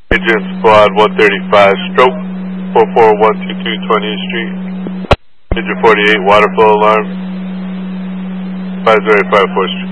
Agent Squad 135, stroke 44122 20th Street. Agent 48, water flow alarm. 5084 Street.